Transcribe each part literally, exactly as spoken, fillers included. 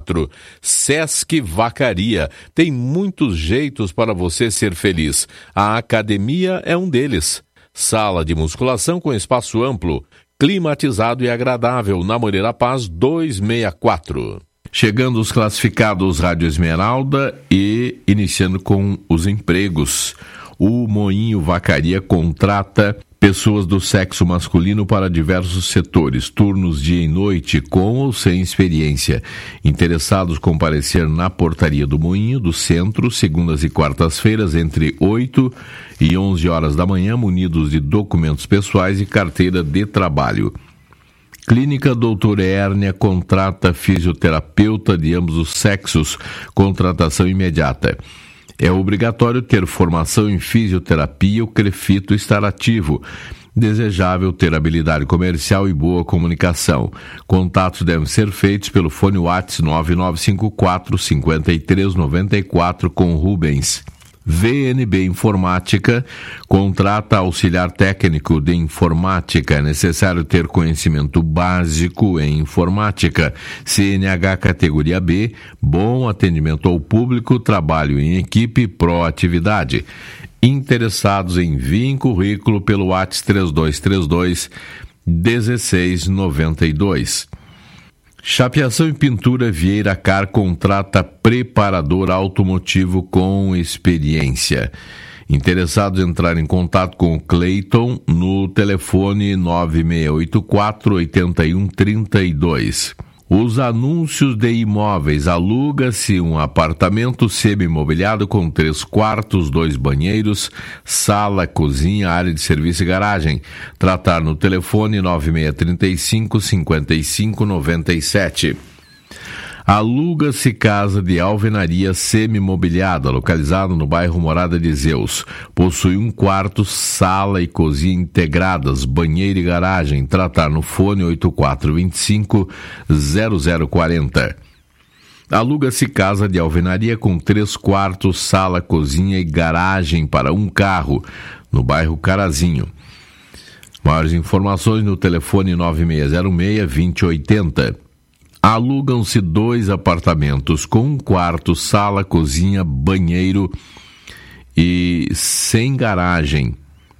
quatro. Sesc Vacaria. Tem muitos jeitos para você ser feliz. A academia é um deles. Sala de musculação com espaço amplo, climatizado e agradável, na Moreira Paz duzentos e sessenta e quatro. Chegando os classificados Rádio Esmeralda e iniciando com os empregos. O Moinho Vacaria contrata pessoas do sexo masculino para diversos setores, turnos dia e noite, com ou sem experiência. Interessados comparecer na portaria do Moinho, do centro, segundas e quartas-feiras, entre oito e onze horas da manhã, munidos de documentos pessoais e carteira de trabalho. Clínica Doutor Hérnia contrata fisioterapeuta de ambos os sexos, contratação imediata. É obrigatório ter formação em fisioterapia, o CREFITO estar ativo. Desejável ter habilidade comercial e boa comunicação. Contatos devem ser feitos pelo fone WhatsApp nove nove cinco quatro, cinco três nove quatro com Rubens. V N B Informática contrata auxiliar técnico de informática. É necessário ter conhecimento básico em informática. C N H categoria B, bom atendimento ao público, trabalho em equipe, proatividade. Interessados, enviem currículo pelo WhatsApp três dois três dois, um seis nove dois. Chapeação e Pintura Vieira Car contrata preparador automotivo com experiência. Interessados entrar em contato com o Cleiton no telefone nove seis oito quatro, oito um três dois. Os anúncios de imóveis. Aluga-se um apartamento semi-imobiliado com três quartos, dois banheiros, sala, cozinha, área de serviço e garagem. Tratar no telefone nove seis três cinco, cinco cinco nove sete. Aluga-se casa de alvenaria semi-imobiliada, localizado no bairro Morada de Zeus. Possui um quarto, sala e cozinha integradas, banheiro e garagem. Tratar no fone oito quatro dois cinco, zero zero quatro zero. Aluga-se casa de alvenaria com três quartos, sala, cozinha e garagem para um carro, no bairro Carazinho. Maiores informações no telefone nove seis zero seis, dois zero oito zero. Alugam-se dois apartamentos com um quarto, sala, cozinha, banheiro e sem garagem,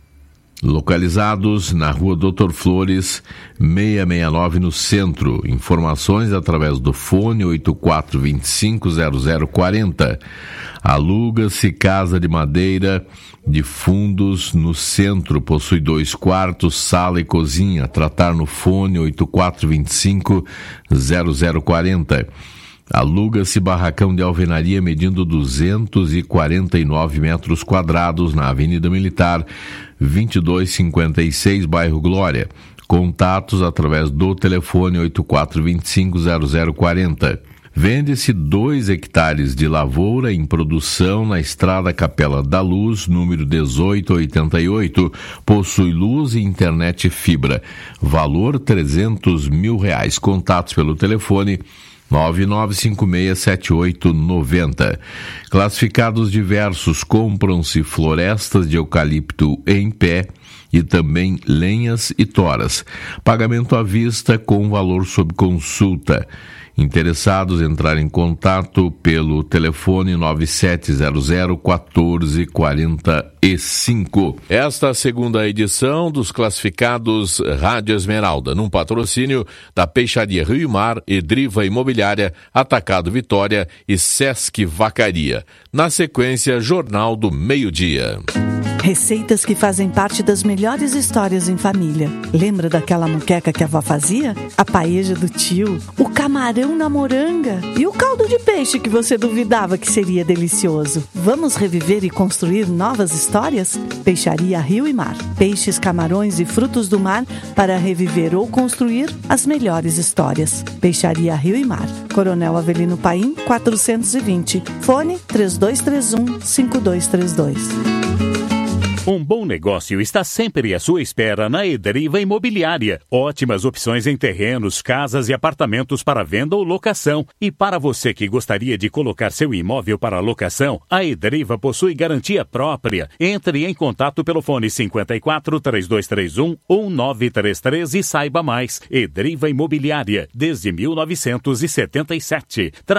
localizados na rua Doutor Flores, seiscentos e sessenta e nove, no centro. Informações através do fone oito quatro dois cinco, zero zero quatro zero. Aluga-se casa de madeira de fundos no centro, possui dois quartos, sala e cozinha. Tratar no fone oito quatro dois cinco, zero zero quatro zero. Aluga-se barracão de alvenaria medindo duzentos e quarenta e nove metros quadrados na Avenida Militar, vinte e dois cinquenta e seis, bairro Glória. Contatos através do telefone oito quatro dois cinco, zero zero quatro zero. Vende-se dois hectares de lavoura em produção na Estrada Capela da Luz, número dezoito oitenta e oito. Possui luz e internet fibra. Valor trezentos mil reais. Contatos pelo telefone nove nove cinco seis, sete oito nove zero. Classificados diversos, compram-se florestas de eucalipto em pé e também lenhas e toras. Pagamento à vista com valor sob consulta. Interessados, entrar em contato pelo telefone nove sete zero zero, um quatro quatro cinco. Esta segunda edição dos classificados Rádio Esmeralda, num patrocínio da Peixaria Rio e Mar, Edriva Imobiliária, Atacado Vitória e Sesc Vacaria. Na sequência, Jornal do Meio-Dia. Receitas que fazem parte das melhores histórias em família. Lembra daquela moqueca que a avó fazia? A paeja do tio, o camarão na moranga e o caldo de peixe que você duvidava que seria delicioso. Vamos reviver e construir novas histórias? Peixaria Rio e Mar. Peixes, camarões e frutos do mar para reviver ou construir as melhores histórias. Peixaria Rio e Mar. Coronel Avelino Paim, quatrocentos e vinte. Fone três dois três um, cinco dois três dois. Um bom negócio está sempre à sua espera na Edriva Imobiliária. Ótimas opções em terrenos, casas e apartamentos para venda ou locação. E para você que gostaria de colocar seu imóvel para locação, a Edriva possui garantia própria. Entre em contato pelo fone cinco quatro, três dois três um, um nove três três e saiba mais. Edriva Imobiliária, desde mil novecentos e setenta e sete.